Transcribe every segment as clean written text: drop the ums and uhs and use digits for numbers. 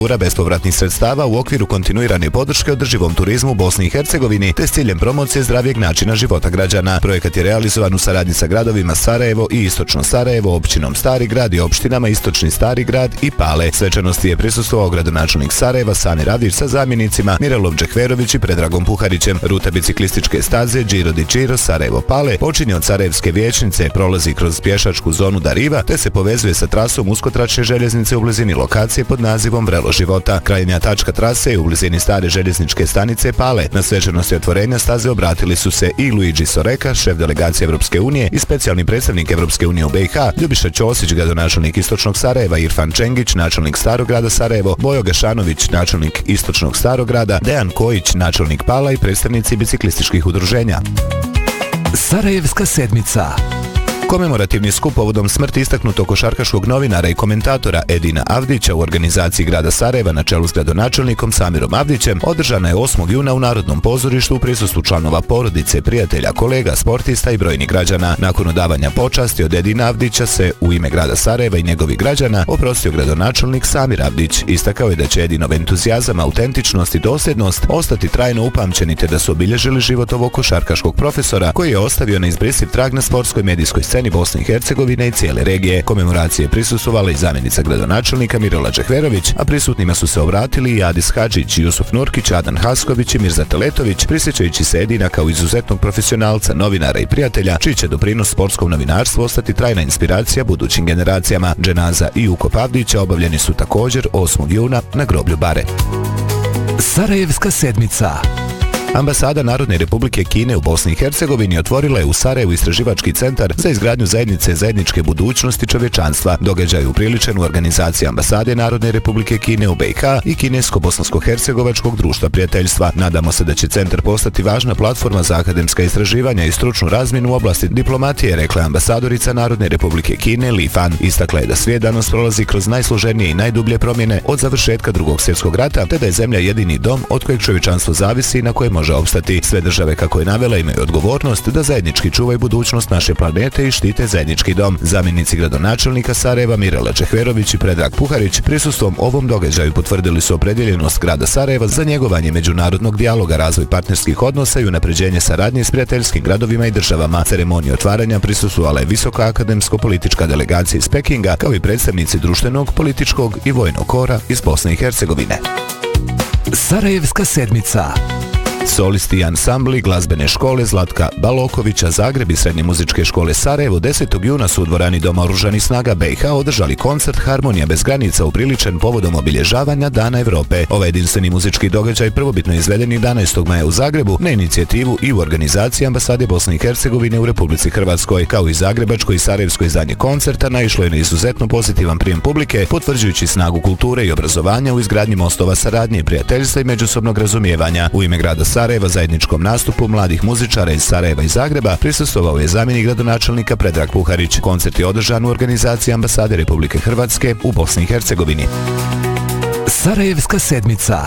bespovratnih sredstava u okviru kontinuirane podrške održivom turizmu u Bosni i Hercegovini te s ciljem promocije zdravijeg načina života građana. Projekat je realizovan u saradnji sa gradovima Sarajevo i Istočno Sarajevo, općinom Stari grad i opštinama Istočni Stari grad i Pale. Svečanosti je prisustvovao gradonačelnik Sarajeva Samir Avdić sa zamjenicima Mirelom Džehverović i Predragom Puharićem. Ruta biciklističke staze Giro di Giro Sarajevo Pale počinje od Sarajevske vijećnice, prolazi kroz pješačku zonu Dariva te se povezuje sa trasom uskotračne željeznice u blizini lokacije pod nazivom Vrelo života. Krajnja tačka trase je u blizini stare željezničke stanice Pale. Na svečanosti otvorenja staze obratili su se i Luigi Soreka, šef delegacije Evropske unije i specijalni predstavnik Evropske unije u BiH, Ljubiša Ćosić, gradonačelnik Istočnog Sarajeva, Irfan Čengić, načelnik Starog grada Sarajevo, Bojo Gašanović, načelnik Istočnog Starog grada, Dejan Kojić, načelnik Pala i predstavnici biciklističkih udruženja. Sarajevska sedmica. Komemorativni skup povodom smrti istaknutog košarkaškog novinara i komentatora Edina Avdića u organizaciji grada Sarajeva na čelu s gradonačelnikom Samirom Avdićem održana je 8. juna u Narodnom pozorištu u prisustvu članova porodice, prijatelja, kolega, sportista i brojnih građana. Nakon odavanja počasti od Edina Avdića se u ime grada Sarajeva i njegovih građana oprostio gradonačelnik Samir Avdić. Istakao je da će Edinov entuzijazam, autentičnost i dosljednost ostati trajno upamćeni te da su obilježili život ovog košarkaškog profesora koji je ostavio neizbrisiv trag na sportskoj medijskoj sceni Bosne i Hercegovine i cijele regije. Komemoracije prisustvovala i zamjenica gradonačelnika Mirela Džehverović, a prisutnima su se obratili i Adis Hadžić, Jusuf Nurkić, Adan Hasković i Mirza Teletović, prisjećajući se Edina kao izuzetnog profesionalca, novinara i prijatelja, čiji će doprinos sportskom novinarstvu ostati trajna inspiracija budućim generacijama. Dženaza i ukop Avdića obavljeni su također 8. juna na groblju Bare. Sarajevska sedmica. Ambasada Narodne Republike Kine u Bosni i Hercegovini otvorila je u Sarajevu istraživački centar za izgradnju zajednice zajedničke budućnosti čovječanstva. Događaj je upriličen u organizaciji Ambasade Narodne Republike Kine u BiH i Kinesko-Bosansko-Hercegovačkog društva prijateljstva. Nadamo se da će centar postati važna platforma za akademska istraživanja i stručnu razmjenu u oblasti diplomatije, rekla je ambasadorica Narodne Republike Kine Li Fan. Istakla je da svijet danas prolazi kroz najsloženije i najdublje promjene od završetka Drugog svjetskog rata, te da je zemlja jedini dom od kojeg čovječanstvo zavisi i na kojem može opstati. Sve države, kako je navela, imaju odgovornost da zajednički čuvaju budućnost naše planete i štite zajednički dom. Zamjenici gradonačelnika Sarajeva Mirela Džehverović i Predrag Puharić prisustvom ovom događaju potvrdili su opredjeljenost grada Sarajeva za njegovanje međunarodnog dijaloga, razvoj partnerskih odnosa i unapređenje saradnje s prijateljskim gradovima i državama. Ceremoniji otvaranja prisustvovala je visoka akademsko-politička delegacija iz Pekinga, kao i predstavnici društvenog, političkog i vojnog kora iz Bosne i Hercegovine. Sarajevska sedmica. Solisti i ansambli glazbene škole Zlatka Balokovića Zagreb i Srednje muzičke škole Sarajevo 10. juna su u dvorani Doma oružanih snaga BiH održali koncert Harmonija bez granica upriličen povodom obilježavanja Dana Evrope. Ovaj jedinstveni muzički događaj prvobitno izveden 11. maja u Zagrebu na inicijativu i u organizaciji Ambasade Bosne i Hercegovine u Republici Hrvatskoj. Kao i zagrebačko i sarajevsko izdanje koncerta naišlo je na izuzetno pozitivan prijem publike, potvrđujući snagu kulture i obrazovanja u izgradnji mostova saradnje i prijateljstva i međusobnog razumijevanja. U ime grada Sarajeva zajedničkom nastupu mladih muzičara iz Sarajeva i Zagreba prisustvovao je zamjenik gradonačelnika Predrag Puharić. Koncert je održan u organizaciji Ambasade Republike Hrvatske u Bosni i Hercegovini. Sarajevska sedmica.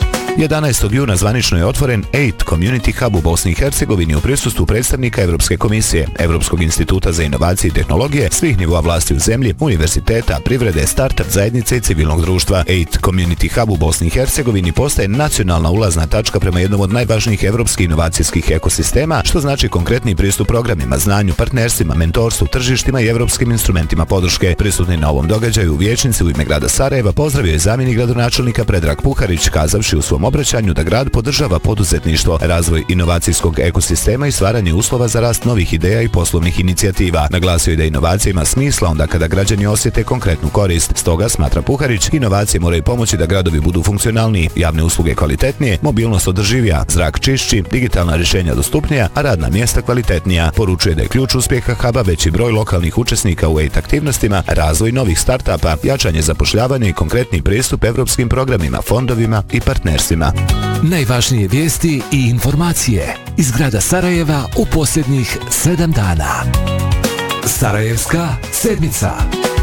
11. juna zvanično je otvoren EIT Community Hub u Bosni i Hercegovini u prisustvu predstavnika Evropske komisije, Evropskog instituta za inovacije i tehnologije, svih nivoa vlasti u zemlji, univerziteta, privrede, startup zajednice i civilnog društva. EIT Community Hub u Bosni i Hercegovini postaje nacionalna ulazna tačka prema jednom od najvažnijih evropskih inovacijskih ekosistema, što znači konkretni pristup programima, znanju, partnerstvima, mentorstvu, tržištima i evropskim instrumentima podrške. Prisutni na ovom događaju u vijećnici u ime grada Sarajeva pozdravio je zamjenik gradonačelnika Predrag Puharić, kazavši u svom obraćanju da grad podržava poduzetništvo, razvoj inovacijskog ekosistema i stvaranje uslova za rast novih ideja i poslovnih inicijativa. Naglasio je da inovacija ima smisla onda kada građani osjete konkretnu korist. Stoga, smatra Puharić, inovacije moraju pomoći da gradovi budu funkcionalniji, javne usluge kvalitetnije, mobilnost održivija, zrak čišći, digitalna rješenja dostupnija, a radna mjesta kvalitetnija. Poručuje da je ključ uspjeha huba veći broj lokalnih učesnika u EIT aktivnostima, razvoj novih startupa, jačanje zapošljavanja i konkretni pristup evropskim programima, fondovima i partnerstvima. Najvažnije vijesti i informacije iz grada Sarajeva u posljednjih 7 dana. Sarajevska sedmica.